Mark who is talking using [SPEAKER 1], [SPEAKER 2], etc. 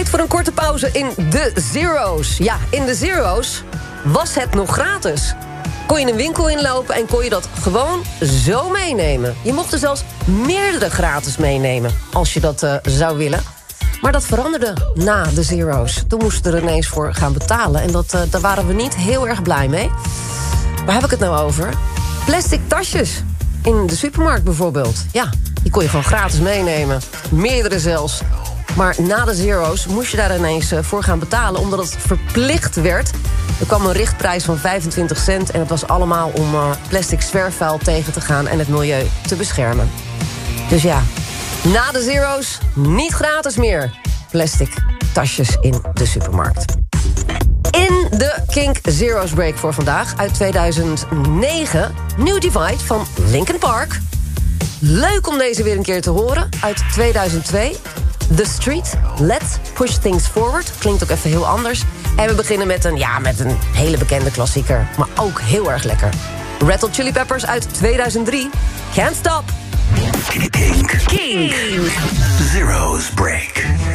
[SPEAKER 1] Tijd voor een korte pauze in de Zero's. Ja, in de Zero's was het nog gratis. Kon je een winkel inlopen en kon je dat gewoon zo meenemen. Je mocht er zelfs meerdere gratis meenemen, als je dat zou willen. Maar dat veranderde na de Zero's. Toen moesten we er ineens voor gaan betalen. En daar waren we niet heel erg blij mee. Waar heb ik het nou over? Plastic tasjes. In de supermarkt bijvoorbeeld. Ja, die kon je gewoon gratis meenemen. Meerdere zelfs. Maar na de Zero's moest je daar ineens voor gaan betalen, omdat het verplicht werd. Er kwam een richtprijs van 25 cent... en het was allemaal om plastic zwerfvuil tegen te gaan en het milieu te beschermen. Dus ja, na de Zero's niet gratis meer. Plastic tasjes in de supermarkt. In de Kink Zero's Break voor vandaag uit 2009... New Divide van Linkin Park. Leuk om deze weer een keer te horen. Uit 2002... The Street, Let's Push Things Forward. Klinkt ook even heel anders. En we beginnen met een hele bekende klassieker. Maar ook heel erg lekker. Red Hot Chili Peppers uit 2003. Can't Stop.
[SPEAKER 2] Kink. Zero's Break.